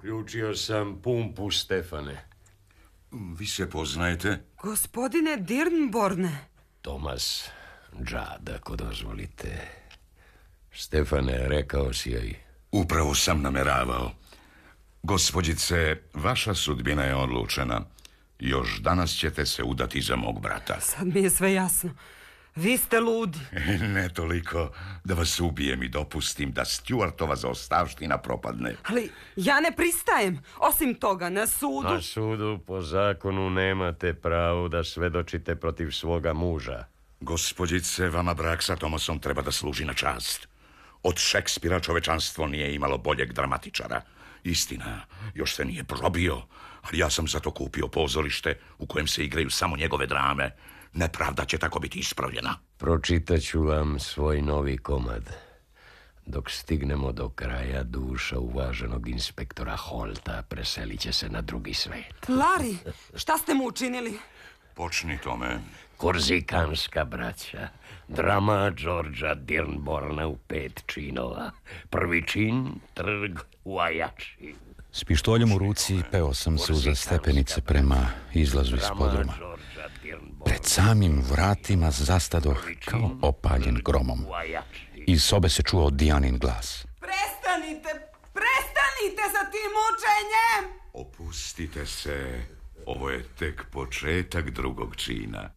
Uključio sam pumpu, Stefane. Vi se poznajete? Gospodine Dirnborne. Tomas Džad, ako dozvolite. Stefane, rekao si joj. Upravo sam nameravao. Gospođice, vaša sudbina je odlučena. Još danas ćete se udati za mog brata. Sad mi je sve jasno. Vi ste ludi. Ne toliko da vas ubijem i dopustim da Stuartova zaostavština propadne. Ali ja ne pristajem. Osim toga, na sudu... Na sudu po zakonu nemate pravo da svedočite protiv svoga muža. Gospođice, vama brak sa Tomasom treba da služi na čast. Od Šekspira čovečanstvo nije imalo boljeg dramatičara. Istina, još se nije probio, ali ja sam zato kupio pozorište u kojem se igraju samo njegove drame. Nepravda će tako biti ispravljena. Pročitaću vam svoj novi komad. Dok stignemo do kraja, duša uvaženog inspektora Holta preselit će se na drugi svet. Larry, šta ste mu učinili? Počni, Tome. Korzikanska braća. Drama Georgea Dirnborna u 5 činova. Prvi čin, trg u Ajači. S pištoljem u ruci peo sam suza stepenice prema izlazu iz podruma. Pred samim vratima zastadoh kao opaljen gromom. Iz sobe se čuo Dijanin glas. Prestanite sa tim mučenjem! Opustite se. Ovo je tek početak drugog čina.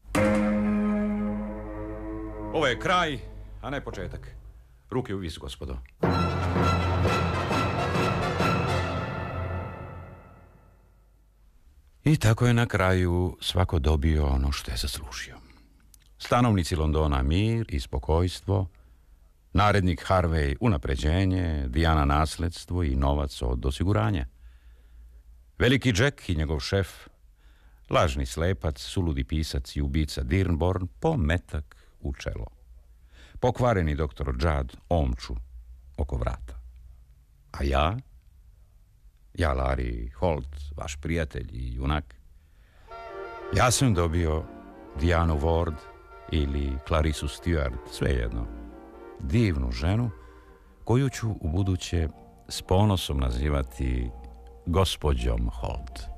Ovo je kraj, a ne početak. Ruke u vis, gospodo. I tako je na kraju svako dobio ono što je zaslužio. Stanovnici Londona mir i spokojstvo, narednik Harvey unapređenje, Dijana nasledstvo i novac od osiguranja. Veliki Jack i njegov šef, lažni slepac, suludi pisac i ubica Dirnborn po metak u čelo. Pokvareni doktor Džad omču oko vrata. A ja, Larry Holt, vaš prijatelj i junak, ja sam dobio Dianu Ward ili Clarisu Stuart, svejedno, divnu ženu koju ću ubuduće s ponosom nazivati gospođom Holt.